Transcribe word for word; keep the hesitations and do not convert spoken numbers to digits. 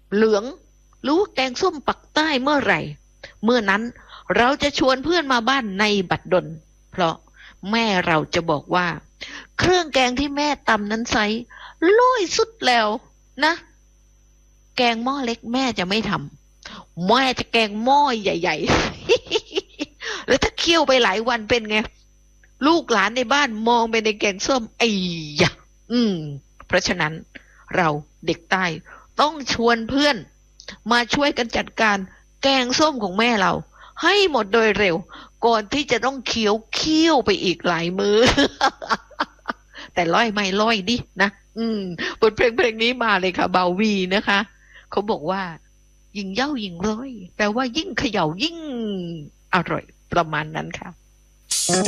เหลืองรู้แกงส้มปักใต้เมื่อไหร่เมื่อนั้นเราจะชวนเพื่อนมาบ้านในบัดดลเพราะแม่เราจะบอกว่าเครื่องแกงที่แม่ตำนั้นไซร้อยสุดแล้วนะแกงหม้อเล็กแม่จะไม่ทำแม่จะแกงหม้อใหญ่ๆ แล้วถ้าเคี่ยวไปหลายวันเป็นไงลูกหลานในบ้านมองไปในแกงส้มไอ้ยะอืมเพราะฉะนั้นเราเด็กใต้ต้องชวนเพื่อนมาช่วยกันจัดการแกงส้มของแม่เราให้หมดโดยเร็วก่อนที่จะต้องเคี้ยวเคี่ยวไปอีกหลายมือ แต่ร้อยไม่ร้อยดินะอืมบทเพลงเพลงนี้มาเลยค่ะบาวีนะคะเขาบอกว่ายิ่งเย้ายิ่งร้อยแปลว่ายิ่งเขย่ายิ่งอร่อยประมาณนั้นค่ะ